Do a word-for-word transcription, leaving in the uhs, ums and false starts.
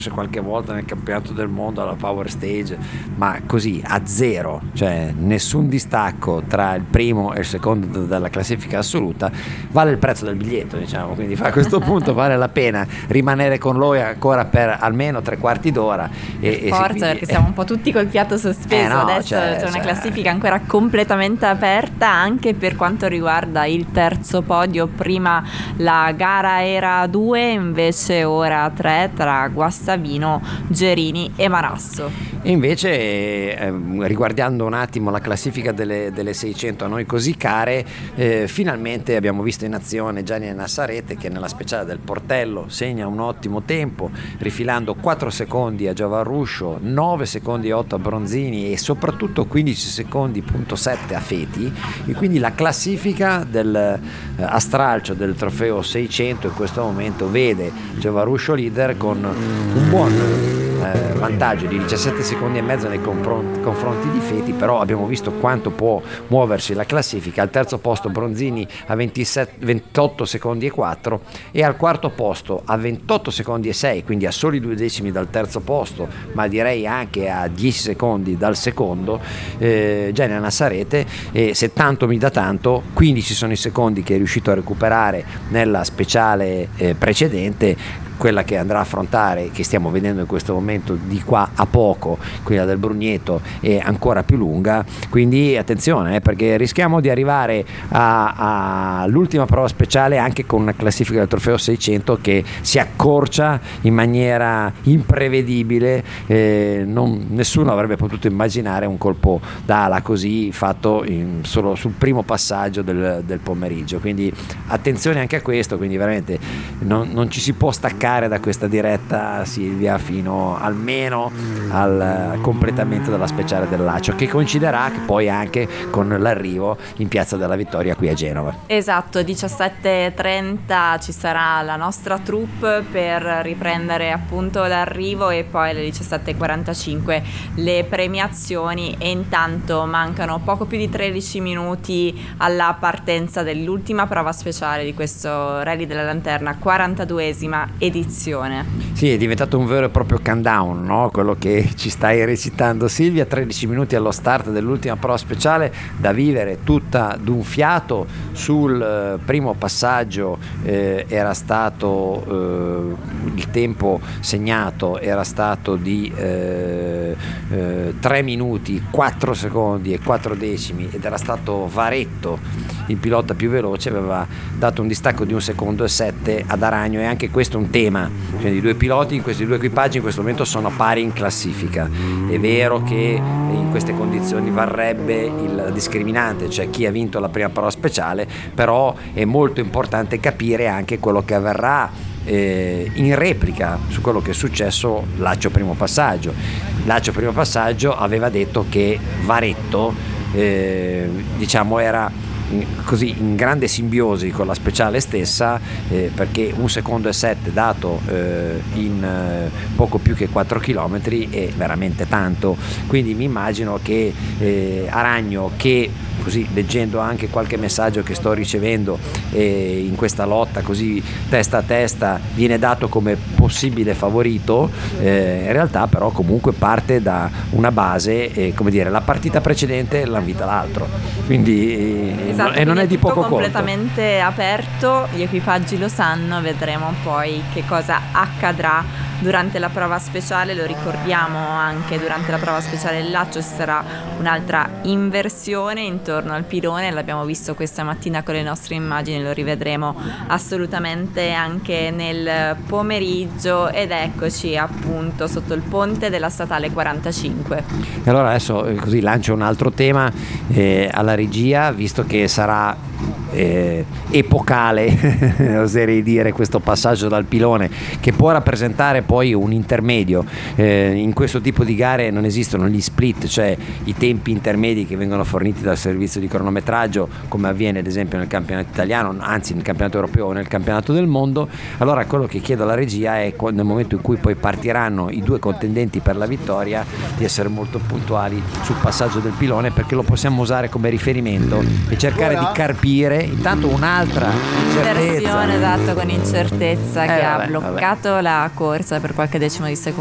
qualche volta nel campionato del mondo alla Power Stage, ma così a zero, cioè nessun distacco tra il primo e il secondo della classifica assoluta, vale il prezzo del biglietto, diciamo. Quindi a questo punto vale la pena rimanere con lui ancora per almeno tre quarti d'ora e, forza, e quindi, perché siamo un po' tutti col fiato sospeso. eh no, adesso cioè, c'è una cioè... classifica ancora completamente aperta anche per quanto riguarda il terzo podio. Prima la gara era due, invece ora tre tra Guastavino, Gerini e Marasso. E invece eh, riguardando un attimo la classifica delle, delle seicento a noi così care, eh, finalmente abbiamo visto in azione Gianni Nassarete, che nella speciale del Portello segna un ottimo tempo, rifilando quattro secondi a Giavarruscio, nove secondi e otto a Bronzini e soprattutto quindici secondi punto sette a Feti, e quindi la classifica del eh, a stralcio del trofeo seicento in questo momento vede Giavarruscio leader con un buon eh, vantaggio di diciassette secondi e mezzo nei confronti, confronti di Feti, però abbiamo visto quanto può muoversi la classifica. Al terzo posto Bronzini a ventisette, ventotto secondi e quattro e al quarto posto a ventotto secondi e sei, quindi a soli due decimi dal terzo posto, ma direi anche a dieci secondi dal secondo, eh, Gianni Nassarete. E se tanto mi dà tanto, quindici sono i secondi che è riuscito a recuperare nella speciale eh, precedente, quella che andrà a affrontare, che stiamo vedendo in questo momento di qua a poco, quella del Brugneto, è ancora più lunga. Quindi attenzione, eh, perché rischiamo di arrivare all'ultima prova speciale anche con una classifica del trofeo seicento che si accorcia in maniera imprevedibile. Eh, non, nessuno avrebbe potuto immaginare un colpo d'ala così fatto in, solo sul primo passaggio del, del pomeriggio, quindi attenzione anche a questo. Quindi veramente non, non ci si può staccare da questa diretta, Silvia, fino almeno al completamento della speciale del Lacio, che coinciderà poi anche con l'arrivo in Piazza della Vittoria qui a Genova. Esatto, diciassette e trenta ci sarà la nostra troupe per riprendere appunto l'arrivo e poi alle diciassette e quarantacinque le premiazioni, e intanto mancano poco più di tredici minuti alla partenza dell'ultima prova speciale di questo Rally della Lanterna, quarantaduesima edizione. Sì, è diventato un vero e proprio countdown, no? Quello che ci stai recitando, Silvia. Tredici minuti allo start dell'ultima prova speciale, da vivere tutta d'un fiato. Sul eh, primo passaggio eh, era stato eh, il tempo segnato era stato di eh, eh, tre minuti quattro secondi e quattro decimi ed era stato Varetto il pilota più veloce, aveva dato un distacco di un secondo e sette ad Aragno, e anche questo è un tema, cioè i due piloti in questi due equipaggi in questo momento sono pari in classifica. È vero che in queste condizioni varrebbe il discriminante, cioè chi ha vinto la prima prova speciale, però è molto importante capire anche quello che avverrà eh, in replica su quello che è successo Lacio primo passaggio. Lacio primo passaggio aveva detto che Varetto eh, diciamo era così in grande simbiosi con la speciale stessa, eh, perché un secondo e sette dato eh, in eh, poco più che quattro chilometri è veramente tanto. Quindi mi immagino che eh, Aragno, che così leggendo anche qualche messaggio che sto ricevendo eh, in questa lotta così testa a testa viene dato come possibile favorito, eh, in realtà però comunque parte da una base, eh, come dire, la partita precedente l'ha vinta l'altro, quindi eh, esatto, e non è di poco completamente conto. Aperto, gli equipaggi lo sanno, vedremo poi che cosa accadrà durante la prova speciale. Lo ricordiamo, anche durante la prova speciale del Lacio ci sarà un'altra inversione intorno al pilone, l'abbiamo visto questa mattina con le nostre immagini, lo rivedremo assolutamente anche nel pomeriggio, ed eccoci appunto sotto il ponte della statale quarantacinque. E allora adesso eh, così lancio un altro tema eh, alla regia, visto che sarà Eh, epocale oserei dire questo passaggio dal pilone, che può rappresentare poi un intermedio. Eh, in questo tipo di gare non esistono gli split, cioè i tempi intermedi che vengono forniti dal servizio di cronometraggio, come avviene ad esempio nel campionato italiano, anzi nel campionato europeo o nel campionato del mondo. Allora quello che chiedo alla regia è, nel momento in cui poi partiranno i due contendenti per la vittoria, di essere molto puntuali sul passaggio del pilone, perché lo possiamo usare come riferimento e cercare di carpire intanto un'altra inversione, esatto, con incertezza, eh, che vabbè, ha bloccato vabbè. la corsa per qualche decimo di secondo.